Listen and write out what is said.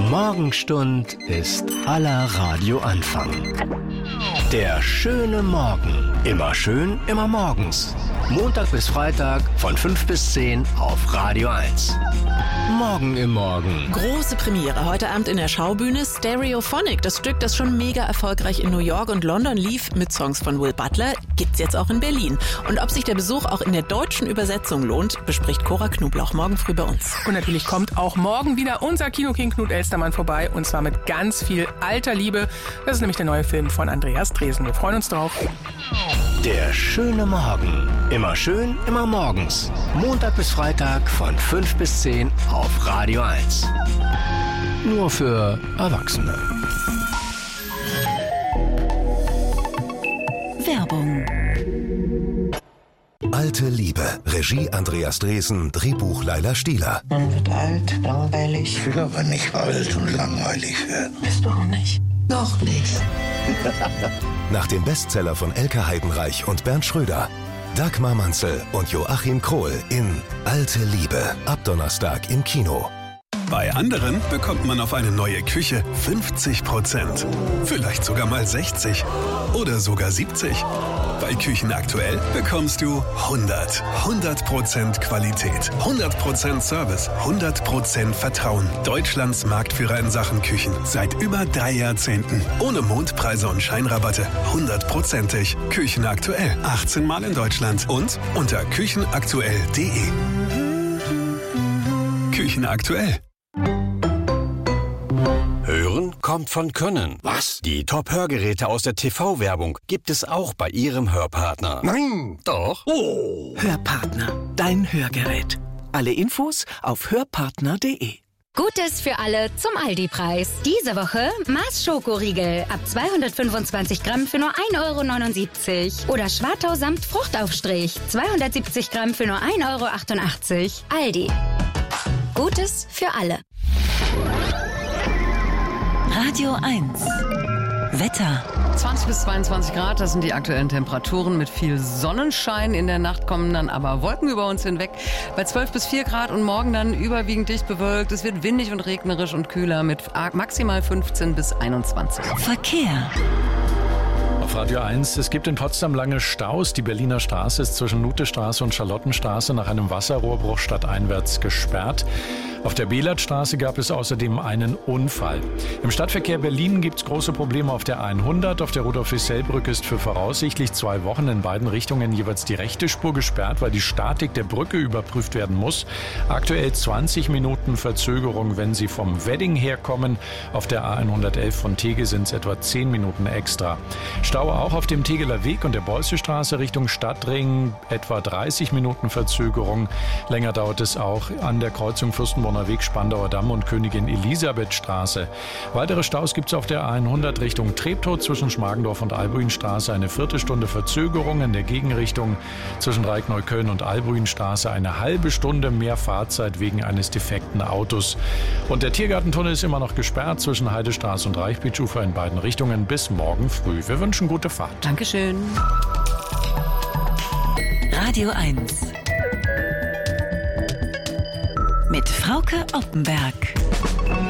Morgenstund ist aller Radioanfang. Der schöne Morgen. Immer schön, immer morgens. Montag bis Freitag von 5 bis 10 auf Radio 1. Morgen im Morgen. Große Premiere heute Abend in der Schaubühne. Stereophonic, das Stück, das schon mega erfolgreich in New York und London lief mit Songs von Will Butler, gibt's jetzt auch in Berlin. Und ob sich der Besuch auch in der deutschen Übersetzung lohnt, bespricht Cora Knoblauch morgen früh bei uns. Und natürlich kommt auch morgen wieder unser Kinoking Knut Elstermann vorbei, und zwar mit ganz viel alter Liebe. Das ist nämlich der neue Film von Andreas Dresen. Wir freuen uns drauf. Der schöne Morgen. Immer schön, immer morgens. Montag bis Freitag von 5 bis 10 auf Radio 1. Nur für Erwachsene. Werbung. Alte Liebe. Regie Andreas Dresen, Drehbuch Laila Stieler. Man wird alt, langweilig. Ich will aber nicht alt und langweilig werden. Bist du auch nicht? Noch nicht. Nach dem Bestseller von Elke Heidenreich und Bernd Schröder. Dagmar Manzel und Joachim Krohl in Alte Liebe. Ab Donnerstag im Kino. Bei anderen bekommt man auf eine neue Küche 50%. Vielleicht sogar mal 60 oder sogar 70. Bei Küchen aktuell bekommst du 100% Qualität, 100% Service, 100% Vertrauen. Deutschlands Marktführer in Sachen Küchen seit über 3 Jahrzehnten. Ohne Mondpreise und Scheinrabatte, 100%ig. Küchen aktuell, 18 Mal in Deutschland und unter küchenaktuell.de. Küchen aktuell. Hören kommt von Können. Was? Die Top-Hörgeräte aus der TV-Werbung gibt es auch bei Ihrem Hörpartner. Nein! Doch. Oh! Hörpartner, dein Hörgerät. Alle Infos auf hörpartner.de. Gutes für alle zum Aldi-Preis. Diese Woche Mars Schokoriegel ab 225 Gramm für nur 1,79 € oder Schwartau samt Fruchtaufstrich 270 Gramm für nur 1,88 €. Aldi. Gutes für alle. Radio 1. Wetter. 20 bis 22 Grad, das sind die aktuellen Temperaturen mit viel Sonnenschein. In der Nacht kommen dann aber Wolken über uns hinweg. Bei 12 bis 4 Grad und morgen dann überwiegend dicht bewölkt. Es wird windig und regnerisch und kühler mit maximal 15 bis 21. Verkehr. Auf Radio 1, es gibt in Potsdam lange Staus. Die Berliner Straße ist zwischen Nutestraße und Charlottenstraße nach einem Wasserrohrbruch stadteinwärts gesperrt. Auf der Belatstraße gab es außerdem einen Unfall. Im Stadtverkehr Berlin gibt es große Probleme auf der 100. Auf der Rudolf-Hissell-Brücke ist für voraussichtlich 2 Wochen in beiden Richtungen jeweils die rechte Spur gesperrt, weil die Statik der Brücke überprüft werden muss. Aktuell 20 Minuten Verzögerung, wenn Sie vom Wedding herkommen. Auf der A111 von Tegel sind es etwa 10 Minuten extra. Stau auch auf dem Tegeler Weg und der Beulsestraße Richtung Stadtring, etwa 30 Minuten Verzögerung. Länger dauert es auch an der Kreuzung Fürstenborner Weg, Spandauer Damm und Königin Elisabeth Straße. Weitere Staus gibt es auf der A100 Richtung Treptow zwischen Schmargendorf und Albuinstraße, eine Viertelstunde Verzögerung. In der Gegenrichtung zwischen Reikneukölln und Albuinstraße eine halbe Stunde mehr Fahrzeit wegen eines defekten Autos. Und der Tiergartentunnel ist immer noch gesperrt zwischen Heidestraße und Reichbietufer in beiden Richtungen bis morgen früh. Wir wünschen gute Fahrt. Dankeschön. Radio 1. Mit Frauke Oppenberg.